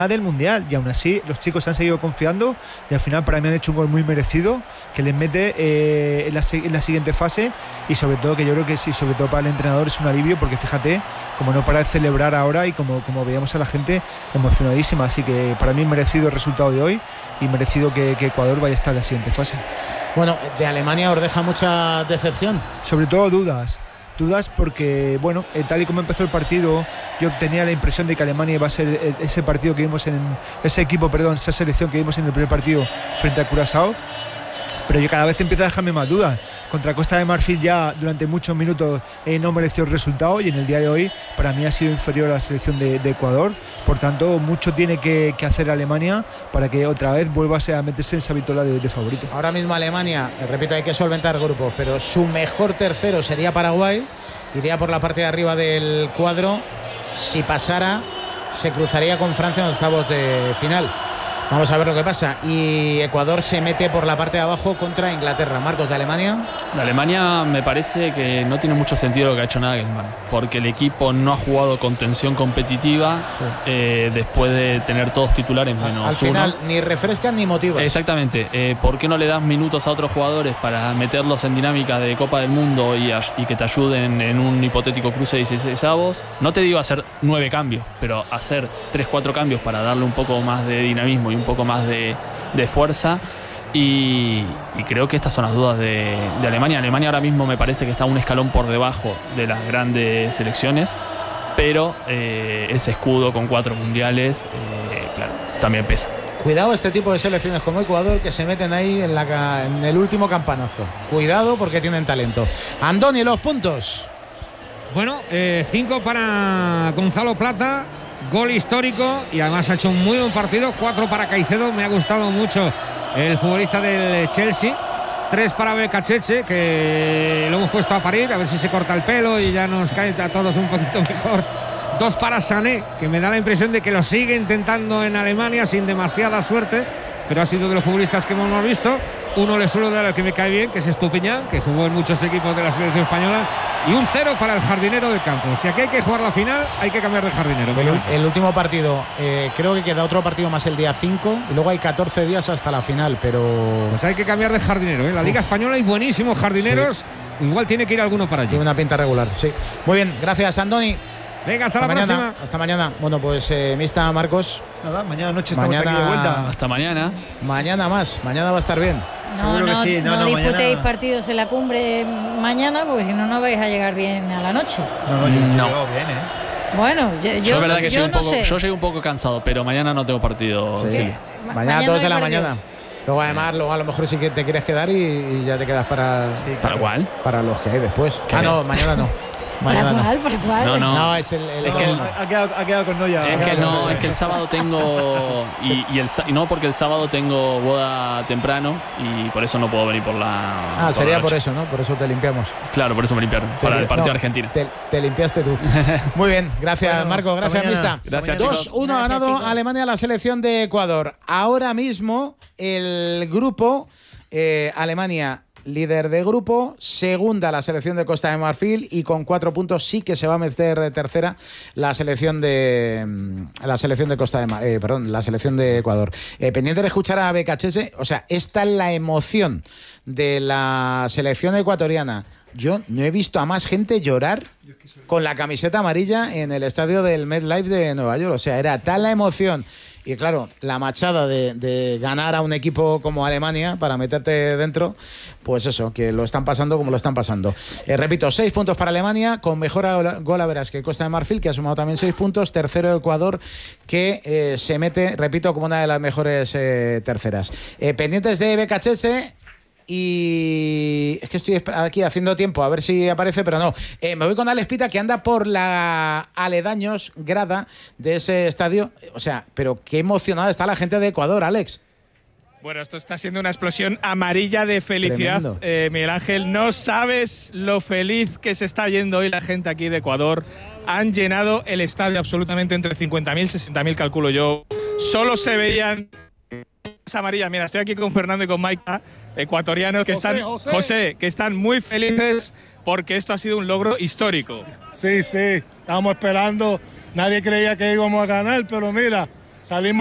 del Mundial, y aún así los chicos han seguido confiando y al final para mí han hecho un gol muy merecido que les mete en la siguiente fase, y sobre todo que yo creo que sí, sobre todo para el entrenador es un alivio, porque fíjate como no para de celebrar ahora y como veíamos a la gente emocionadísima, así que para mí merecido el resultado de hoy y merecido que Ecuador vaya a estar en la siguiente fase. Bueno, de Alemania os deja mucha decepción, sobre todo dudas porque, bueno, tal y como empezó el partido, yo tenía la impresión de que Alemania iba a ser ese partido que vimos esa selección que vimos en el primer partido frente a Curazao, pero yo cada vez empiezo a dejarme más dudas. Contra Costa de Marfil ya durante muchos minutos no mereció el resultado, y en el día de hoy para mí ha sido inferior a la selección de Ecuador. Por tanto, mucho tiene que hacer Alemania para que otra vez vuelva a meterse en esa vitola de favorito. Ahora mismo Alemania, repito, hay que solventar grupos, pero su mejor tercero sería Paraguay, iría por la parte de arriba del cuadro. Si pasara, se cruzaría con Francia en los octavos de final. Vamos a ver lo que pasa. Y Ecuador se mete por la parte de abajo contra Inglaterra. Marcos, ¿de Alemania? De Alemania me parece que no tiene mucho sentido lo que ha hecho Nagelsmann, porque el equipo no ha jugado con tensión competitiva, después de tener todos titulares menos al final uno. Ni refrescan ni motivan. Exactamente. ¿Por qué no le das minutos a otros jugadores para meterlos en dinámica de Copa del Mundo y que te ayuden en un hipotético cruce de 16avos? No te digo hacer 9 cambios, pero hacer 3-4 cambios para darle un poco más de dinamismo y un poco más de fuerza, y creo que estas son las dudas de Alemania. Alemania ahora mismo me parece que está un escalón por debajo de las grandes selecciones, pero ese escudo con 4 mundiales, claro, también pesa. Cuidado este tipo de selecciones como Ecuador, que se meten ahí en el último campanazo. Cuidado, porque tienen talento. Andoni, los puntos. Bueno, 5 para Gonzalo Plata, gol histórico, y además ha hecho un muy buen partido. 4 para Caicedo, me ha gustado mucho el futbolista del Chelsea. 3 para Becachese, que lo hemos puesto a parir, a ver si se corta el pelo y ya nos cae a todos un poquito mejor. 2 para Sané, que me da la impresión de que lo sigue intentando en Alemania sin demasiada suerte, pero ha sido de los futbolistas que hemos visto. 1 le suelo dar al que me cae bien, que es Estupiñán, que jugó en muchos equipos de la selección española, y un 0 para el jardinero del campo. Si aquí hay que jugar la final, hay que cambiar de jardinero. El último partido, creo que queda otro partido más el día 5, y luego hay 14 días hasta la final, pero... Pues hay que cambiar de jardinero, ¿eh? La Liga Española hay buenísimos jardineros, sí. Igual tiene que ir alguno para allí. Tiene una pinta regular, sí. Muy bien, gracias, Andoni. Venga, hasta la próxima. Hasta mañana. Bueno, pues mista, Marcos. Nada, mañana noche estamos aquí de vuelta. Hasta mañana. Mañana más. Mañana va a estar bien. Seguro que sí. No disputéis partidos en la cumbre mañana, porque si no, no vais a llegar bien a la noche. No. Bien, Bueno, yo es verdad que no sé. Yo llegué un poco cansado, pero mañana no tengo partido. Sí. Mañana 2 de la mañana. Luego además, a lo mejor sí que te quieres quedar y ya te quedas para... Sí, ¿para cuál? Para los que hay después. No, mañana no. ¿Para cuál? No, es el es que ha quedado con Noya. Es que el sábado tengo y no, porque el sábado tengo boda temprano y por eso no puedo venir por la... sería por eso, ¿no? Por eso te limpiamos. Claro, por eso me limpiaron, para el partido de Argentina. Te limpiaste tú. Muy bien, gracias, Marco, gracias, mista. Gracias, 2-1 ha ganado Alemania a la selección de Ecuador. Ahora mismo el grupo Alemania líder de grupo, segunda la selección de Costa de Marfil, y con 4 puntos sí que se va a meter tercera la selección de la selección de Ecuador. Pendiente de escuchar a Becachese, o sea, esta es la emoción de la selección ecuatoriana. Yo no he visto a más gente llorar con la camiseta amarilla en el estadio del MetLife de Nueva York. O sea, era tal la emoción. Y claro, la machada de ganar a un equipo como Alemania para meterte dentro, pues eso, que lo están pasando como lo están pasando. Repito, 6 puntos para Alemania, con mejor gol average que Costa de Marfil, que ha sumado también 6 puntos. Tercero Ecuador, que se mete, repito, como una de las mejores terceras. Pendientes de Becachese. Y es que estoy aquí haciendo tiempo a ver si aparece, pero no. Me voy con Alex Pita, que anda por la aledaños grada de ese estadio. O sea, pero qué emocionada está la gente de Ecuador, Alex. Bueno, esto está siendo una explosión amarilla de felicidad. Miguel Ángel, no sabes lo feliz que se está yendo hoy la gente aquí de Ecuador. Han llenado el estadio absolutamente, entre 50.000 y 60.000, calculo yo. Solo se veían amarillas. Mira, estoy aquí con Fernando y con Maika, ecuatorianos, que José, que están muy felices porque esto ha sido un logro histórico. Sí, estábamos esperando, nadie creía que íbamos a ganar, pero mira, salimos